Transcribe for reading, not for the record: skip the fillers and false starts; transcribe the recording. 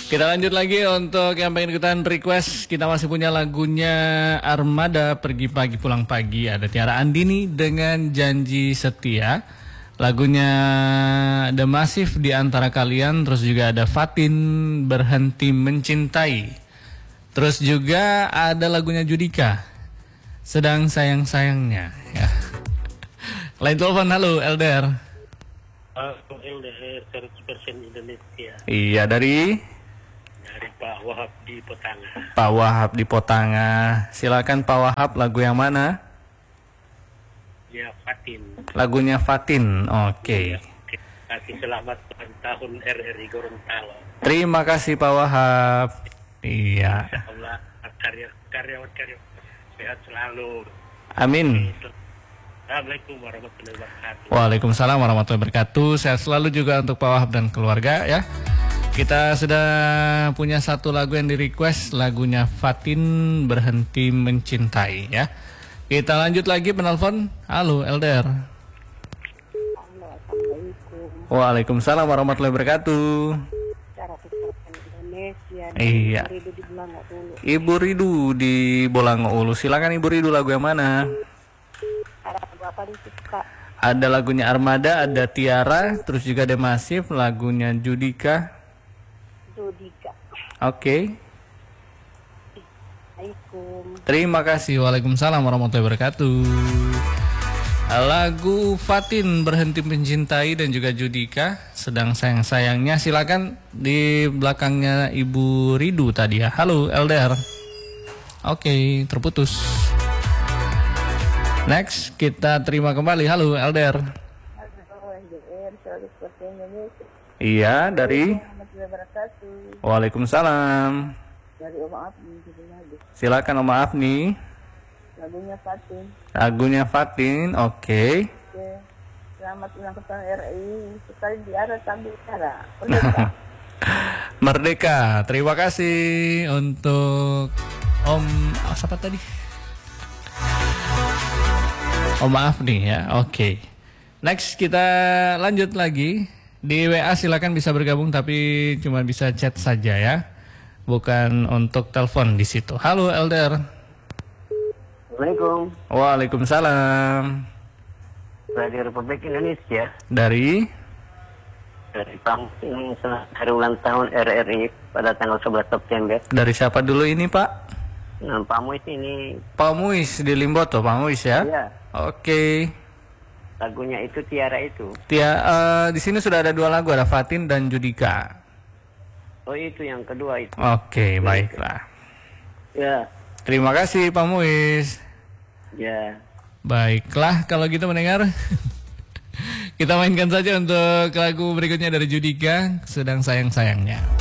Kita lanjut lagi untuk yang pengen ikutan request. Kita masih punya lagunya Armada, Pergi Pagi Pulang Pagi. Ada Tiara Andini dengan Janji Setia. Lagunya The Massive Di Antara Kalian. Terus juga ada Fatin, Berhenti Mencintai. Terus juga ada lagunya Judika, Sedang Sayang-Sayangnya ya. Lain telepon, halo Elder. LDR 100% Indonesia. Iya, dari Pak Wahab di Potanga. Pak Wahab di Potanga. Silakan Pak Wahab, lagu yang mana? Ya, Fatin. Lagunya Fatin. Oke. Kasih selamat ulang tahun RRI Gorontalo. Terima kasih Pak Wahab. Iya. Allah, karyawan sehat selalu. Amin. Assalamualaikum warahmatullahi wabarakatuh. Waalaikumsalam warahmatullahi wabarakatuh. Sehat selalu juga untuk Pak Wahab dan keluarga ya. Kita sudah punya satu lagu yang di request, lagunya Fatin, Berhenti Mencintai ya. Kita lanjut lagi penelpon. Halo Elder. Assalamualaikum. Waalaikumsalam warahmatullahi wabarakatuh. Indonesia. Iya. Ibu Ridu di Bolango Ulu. Silakan Ibu Ridu, lagu yang mana? Ada lagunya Armada, ada Tiara, terus juga ada Massive, lagunya Judika. Oke. Terima kasih. Waalaikumsalam warahmatullahi wabarakatuh. Lagu Fatin, Berhenti Mencintai, dan juga Judika, Sedang Sayang-Sayangnya. Silakan di belakangnya Ibu Ridu tadi ya. Halo Elder. Oke, terputus. Next, kita terima kembali. Halo Elder. Iya, dari Waalaikumsalam. Dari Oma Afni. Silakan Oma Afni. Lagunya Fatin. Lagunya Fatin, oke. Selamat ulang tahun RI. Sekali Tiara sambil Tiara. Merdeka. Terima kasih untuk Om siapa tadi? Oh maaf nih ya. Oke. Next kita lanjut lagi. Di WA silakan bisa bergabung tapi cuma bisa chat saja ya. Bukan untuk telepon di situ. Halo Elder. Assalamualaikum. Waalaikumsalam. Radio Republik Indonesia. Dari Pamus ini hari ulang tahun RRI pada tanggal 11 September. Dari siapa dulu ini Pak? Nah, Pamus ini. Pak Muis di Limboto, Pak Muis ya? Iya. Oke. Lagunya itu Tiara itu. Di sini sudah ada dua lagu, ada Fatin dan Judika. Oh itu yang kedua itu. Oke, baiklah. Ya. Terima kasih Pak Muis. Ya. Baiklah kalau gitu mendengar. Kita mainkan saja untuk lagu berikutnya dari Judika, Sedang Sayang-Sayangnya.